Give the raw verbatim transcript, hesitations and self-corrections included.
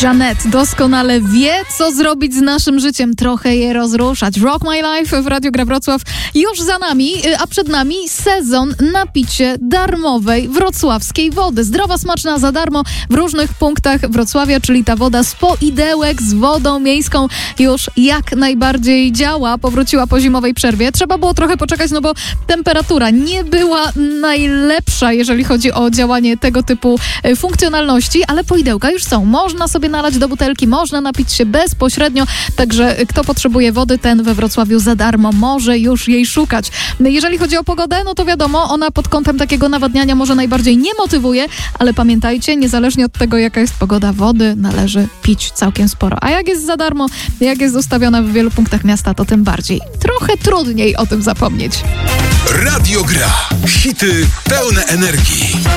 Janet doskonale wie, co zrobić z naszym życiem, trochę je rozruszać. Rock My Life w Radiu Gra Wrocław już za nami, a przed nami sezon na picie darmowej wrocławskiej wody. Zdrowa, smaczna, za darmo w różnych punktach Wrocławia, czyli ta woda z poidełek z wodą miejską już jak najbardziej działa. Powróciła po zimowej przerwie. Trzeba było trochę poczekać, no bo temperatura nie była najlepsza, jeżeli chodzi o działanie tego typu funkcjonalności, ale poidełka już są. Można sobie nalać do butelki, można napić się bezpośrednio, także kto potrzebuje wody, ten we Wrocławiu za darmo może już jej szukać. Jeżeli chodzi o pogodę, no to wiadomo, ona pod kątem takiego nawadniania może najbardziej nie motywuje, ale pamiętajcie, niezależnie od tego, jaka jest pogoda, wody należy pić całkiem sporo. A jak jest za darmo, jak jest ustawiona w wielu punktach miasta, to tym bardziej. Trochę trudniej o tym zapomnieć. Radio Gra. Hity pełne energii.